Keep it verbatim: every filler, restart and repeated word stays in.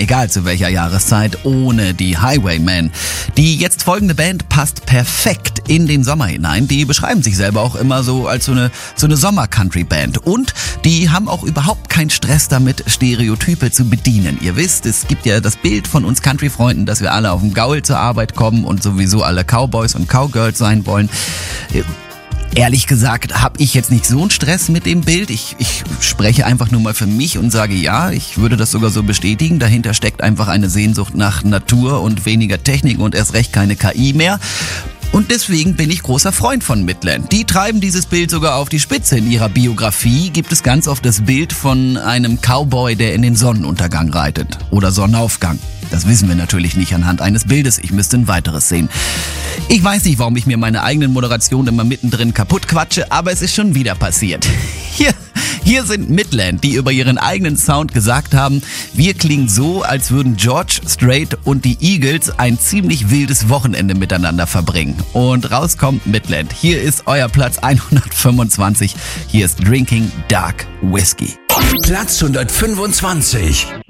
egal zu welcher Jahreszeit, ohne die Highwaymen. Die jetzt folgende Band passt perfekt in den Sommer hinein. Die beschreiben sich selber auch immer so als so eine, so eine Sommer-Country-Band. Und die haben auch überhaupt keinen Stress damit, Stereotype zu bedienen. Ihr wisst, es gibt ja das Bild von uns Country-Freunden, dass wir alle auf dem Gaul zur Arbeit kommen und sowieso alle Cowboys und Cowgirls sein wollen. Ehrlich gesagt habe ich jetzt nicht so einen Stress mit dem Bild. Ich, ich spreche einfach nur mal für mich und sage ja, ich würde das sogar so bestätigen. Dahinter steckt einfach eine Sehnsucht nach Natur und weniger Technik und erst recht keine K I mehr. Und deswegen bin ich großer Freund von Midland. Die treiben dieses Bild sogar auf die Spitze. In ihrer Biografie gibt es ganz oft das Bild von einem Cowboy, der in den Sonnenuntergang reitet. Oder Sonnenaufgang. Das wissen wir natürlich nicht anhand eines Bildes. Ich müsste ein weiteres sehen. Ich weiß nicht, warum ich mir meine eigenen Moderationen immer mittendrin kaputt quatsche, aber es ist schon wieder passiert. Hier, hier sind Midland, die über ihren eigenen Sound gesagt haben, wir klingen so, als würden George Strait und die Eagles ein ziemlich wildes Wochenende miteinander verbringen. Und raus kommt Midland. Hier ist euer Platz hundertfünfundzwanzig. Hier ist Drinking Dark Whiskey. Platz hundertfünfundzwanzig.